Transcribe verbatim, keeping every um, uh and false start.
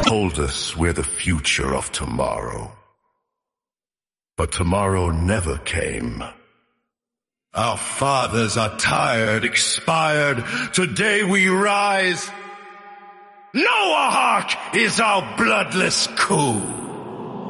told us we're the future of tomorrow. But tomorrow never came. Our fathers are tired, expired. Today we rise. Noahawk is our bloodless coup.